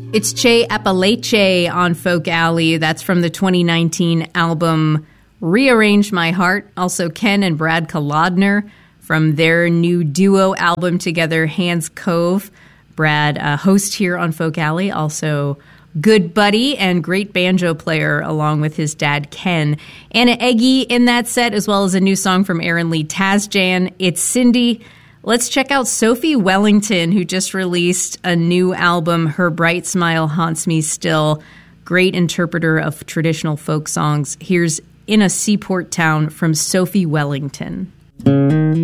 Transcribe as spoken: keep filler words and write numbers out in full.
It's Che Apalache on Folk Alley. That's from the twenty nineteen album Rearrange My Heart. Also Ken and Brad Kolodner from their new duo album together, Hands Cove. Brad, a host here on Folk Alley, also good buddy and great banjo player along with his dad, Ken. Anna Eggy in that set, as well as a new song from Aaron Lee Tasjan. It's Cindy. Let's check out Sophie Wellington, who just released a new album, Her Bright Smile Haunts Me Still. Great interpreter of traditional folk songs. Here's In a Seaport Town from Sophie Wellington.